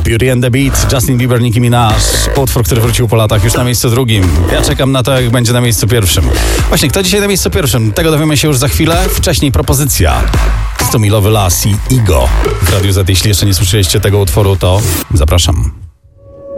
Beauty and the Beat, Justin Bieber, Nicki Minaj. Utwór, który wrócił po latach już na miejscu drugim. Ja czekam na to, jak będzie na miejscu pierwszym. Właśnie, kto dzisiaj na miejscu pierwszym? Tego dowiemy się już za chwilę. Wcześniej propozycja. 100 milowy las i Igo w Radiu Z. Jeśli jeszcze nie słyszeliście tego utworu, to zapraszam.